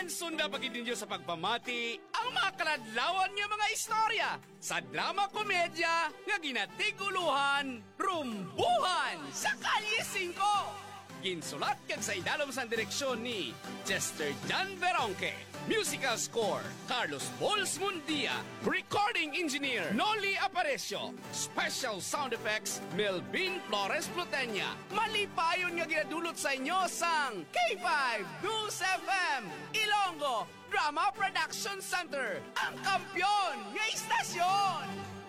Mansunda pagid ninyo sa pagpamati ang mga kaladlawan nga mga istorya sa drama komedya nga ginatiguluhan, rumbuhan sa Kalye 5. Ginsulat kag sa idalom sa direksyon ni Chester Jan Veronque. Musical score, Carlos Bols Mundia. Recording engineer, Noli Aparecio. Special sound effects, Melvin Flores Plutenya. Malipayon nga ginadulot sa inyo sang K5 News FM Ilonggo Drama Production Center, ang kampyon nga istasyon.